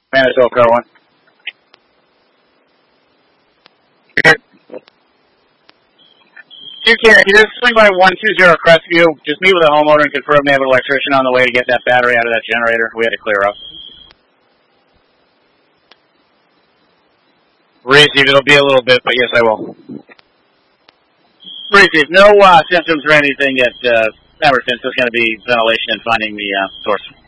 Manitoba Car 1. You can just swing by 120 Crestview. Just meet with a homeowner and confirm they have an electrician on the way to get that battery out of that generator. We had to clear up. Receive. It'll be a little bit, but yes, I will. Receive. No symptoms or anything yet. Ever since it's going to be ventilation and finding the source.